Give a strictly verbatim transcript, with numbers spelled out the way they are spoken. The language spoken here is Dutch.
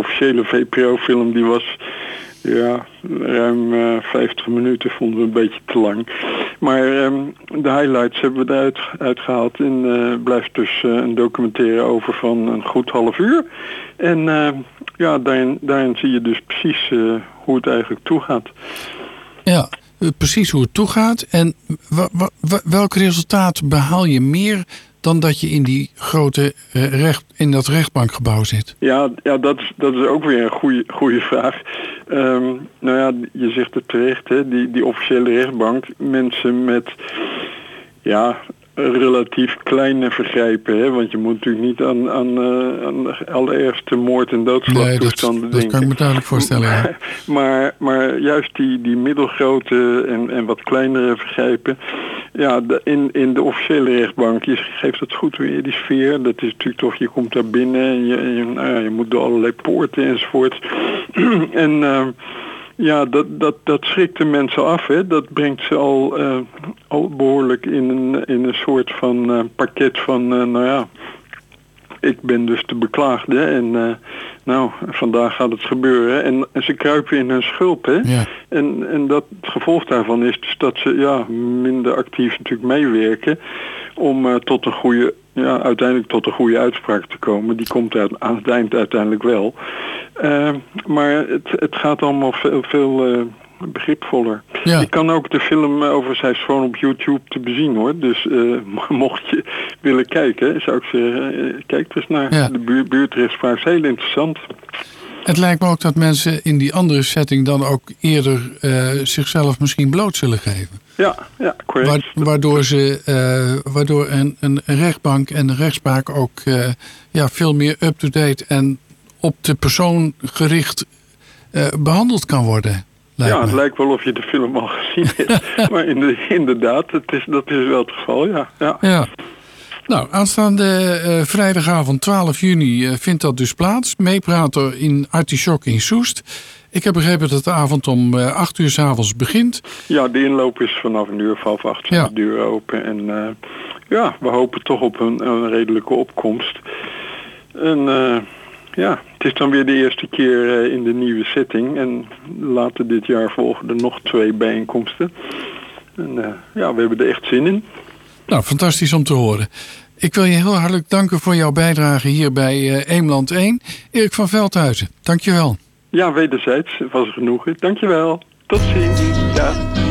officiële V P R O-film die was ja, ruim uh, vijftig minuten, vonden we een beetje te lang. Maar um, de highlights hebben we eruit uitgehaald. En uh, blijft dus uh, een documentaire over van een goed half uur. En uh, ja, daarin, daarin zie je dus precies uh, hoe het eigenlijk toegaat. Ja, precies hoe het toegaat. En w- w- welk resultaat behaal je meer dan dat je in die grote uh, recht, in dat rechtbankgebouw zit? Ja, ja dat, is, dat is ook weer een goede, goede vraag. Um, nou ja, je zegt het terecht, hè, die, die officiële rechtbank, mensen met ja, relatief kleine vergrijpen, hè, want je moet natuurlijk niet aan, aan, uh, aan de allerergste moord- en doodslagtoestanden nee, dat, denken. Dat kan ik me duidelijk voorstellen. Ja. Maar, maar, maar juist die, die middelgrote en, en wat kleinere vergrijpen, ja, de, in, in de officiële rechtbank, je geeft het goed weer, die sfeer. Dat is natuurlijk toch, je komt daar binnen en je, je, nou ja, je moet door allerlei poorten enzovoort. en uh, ja, dat, dat, dat schrikt de mensen af. Hè. Dat brengt ze al, uh, al behoorlijk in een, in een soort van uh, pakket van, uh, nou ja, ik ben dus de beklaagde en uh, nou, vandaag gaat het gebeuren. En, en ze kruipen in hun schulp. Hè? Ja. En, en dat, het gevolg daarvan is dus dat ze ja, minder actief natuurlijk meewerken om uh, tot een goede, ja, uiteindelijk tot een goede uitspraak te komen. Die komt uit, aan het eind uiteindelijk wel. Uh, maar het, het gaat allemaal veel, veel uh, begripvoller. Ja. Ik kan ook de film over zij is gewoon op YouTube te bezien hoor. Dus uh, mocht je willen kijken, zou ik zeggen, uh, kijk er eens naar. Ja. De buurt, buurtrechtspraak is heel interessant. Het lijkt me ook dat mensen in die andere setting dan ook eerder uh, zichzelf misschien bloot zullen geven. Ja, ja, correct. Wa- waardoor ze, uh, waardoor een, een rechtbank en een rechtspraak ook uh, ja, veel meer up-to-date en op de persoon gericht uh, behandeld kan worden. Ja, het lijkt wel of je de film al gezien hebt. Maar in de, inderdaad, het is, dat is wel het geval, ja. ja. ja. Nou, aanstaande uh, vrijdagavond twaalf juni uh, vindt dat dus plaats. Meepraten in Artichok in Soest. Ik heb begrepen dat de avond om uh, acht uur 's avonds begint. Ja, de inloop is vanaf een uur of half acht zijn ja. de deuren open. En uh, ja, we hopen toch op een, een redelijke opkomst. En uh, ja, het is dan weer de eerste keer uh, in de nieuwe setting. En later dit jaar volgen er nog twee bijeenkomsten. En uh, ja, we hebben er echt zin in. Nou, fantastisch om te horen. Ik wil je heel hartelijk danken voor jouw bijdrage hier bij uh, Eemland één. Erik van Veldhuizen, dankjewel. Ja, wederzijds was er genoegen. Dankjewel. Tot ziens. Ja.